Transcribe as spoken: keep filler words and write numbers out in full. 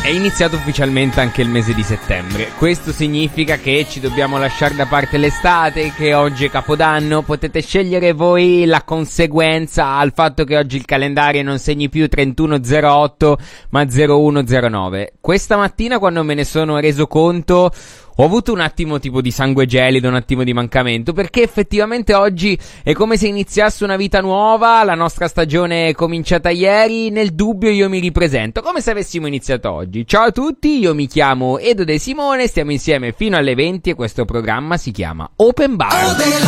È iniziato ufficialmente anche il mese di settembre. Questo significa che ci dobbiamo lasciare da parte l'estate, che oggi è Capodanno. Potete scegliere voi la conseguenza al fatto che oggi il calendario non segni più trentuno zero otto ma zero uno zero nove. Questa mattina, quando me ne sono reso conto, ho avuto un attimo tipo di sangue gelido, un attimo di mancamento, perché effettivamente oggi è come se iniziasse una vita nuova, la nostra stagione è cominciata ieri, nel dubbio io mi ripresento, come se avessimo iniziato oggi. Ciao a tutti, io mi chiamo Edo De Simone, stiamo insieme fino alle venti e questo programma si chiama Open Bar.